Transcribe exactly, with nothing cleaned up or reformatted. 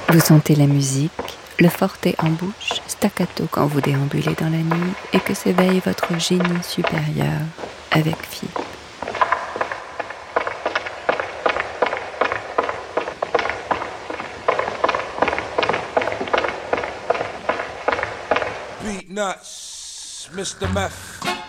Vous sentez la musique, le forté en bouche, staccato quand vous déambulez dans la nuit et que s'éveille votre génie supérieur avec Philippe. Beat nuts, mister Meth.